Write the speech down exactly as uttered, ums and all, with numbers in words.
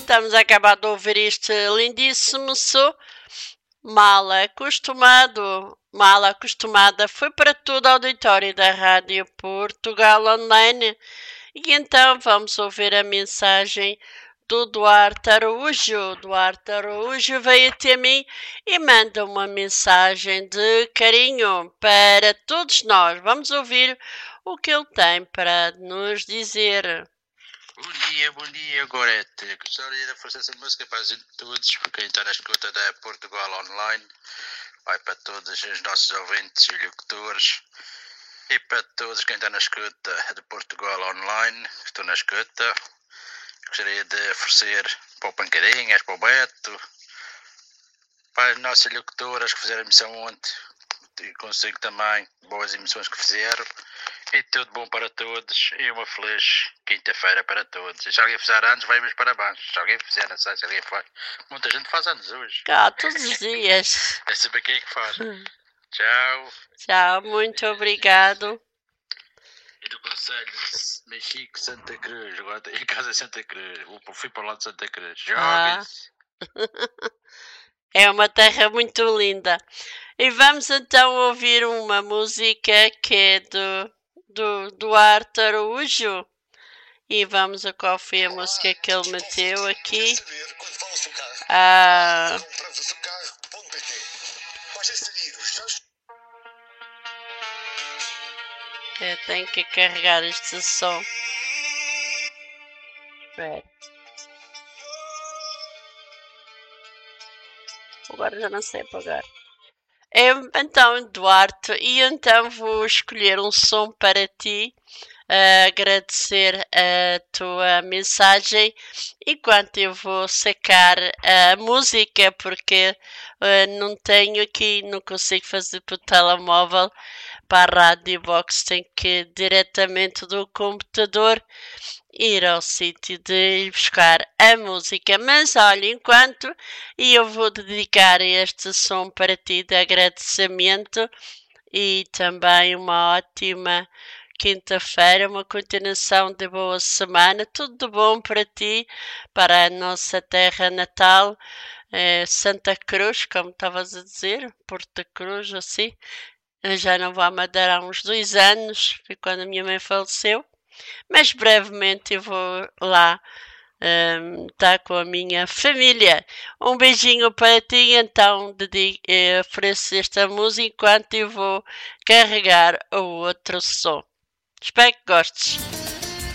estamos a acabar de ouvir este lindíssimo som. Mal acostumado, mal acostumada, foi para todo o auditório da Rádio Portugal Online. E então vamos ouvir a mensagem do Duarte Araújo. Duarte Araújo veio até mim e manda uma mensagem de carinho para todos nós. Vamos ouvir o que ele tem para nos dizer. Bom dia, bom dia, Gorete. Gostaria de oferecer essa música para a gente todos, para quem está na escuta da Portugal Online, vai para todos os nossos ouvintes e locutores, e para todos quem está na escuta de Portugal Online, que estão na escuta. Gostaria de oferecer para o Pancadinhas, para o Beto, para as nossas locutoras que fizeram a emissão ontem, e consigo também boas emissões que fizeram. E tudo bom para todos e uma feliz quinta-feira para todos. E se alguém fizer anos, vai meus parabéns. Se alguém fizer, não sei se alguém faz. Muita gente faz anos hoje. Cá, todos os dias. É saber quem é que faz. Tchau. Tchau, muito obrigado. E do Conselho de Mexico, Santa Cruz. Agora em casa é Santa Cruz. Fui para lá de Santa Cruz. Jovens. Ah. É uma terra muito linda. E vamos então ouvir uma música que é do, do Duarte Araújo. E vamos a qual foi a música que ele meteu aqui. Ah, eu tenho que carregar este som. Espera. Agora já não sei apagar. Eu, então, Duarte, e então vou escolher um som para ti, uh, agradecer a tua mensagem, enquanto eu vou sacar a música, porque uh, não tenho aqui, não consigo fazer pelo telemóvel para a Rádio Box, tenho que ir diretamente do computador ir ao sítio de ir buscar a música. Mas olha, enquanto e eu vou dedicar este som para ti de agradecimento e também uma ótima quinta-feira, uma continuação de boa semana, tudo de bom para ti, para a nossa terra natal, eh, Santa Cruz, como estavas a dizer, Porto Cruz, assim. Eu já não vou à Madeira há uns dois anos, foi quando a minha mãe faleceu. Mas brevemente eu vou lá um, estar com a minha família. Um beijinho para ti, então dedico, eh, ofereço esta música enquanto eu vou carregar o outro som. Espero que gostes.